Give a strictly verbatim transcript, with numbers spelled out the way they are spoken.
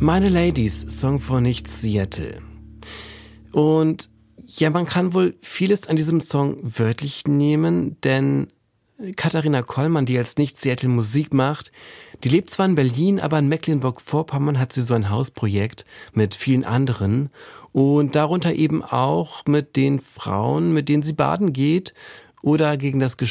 Meine Ladies, Song von Nichts Seattle. Und ja, man kann wohl vieles an diesem Song wörtlich nehmen, denn Katharina Kollmann, die als Nichts Seattle Musik macht, die lebt zwar in Berlin, aber in Mecklenburg-Vorpommern hat sie so ein Hausprojekt mit vielen anderen und darunter eben auch mit den Frauen, mit denen sie baden geht oder gegen das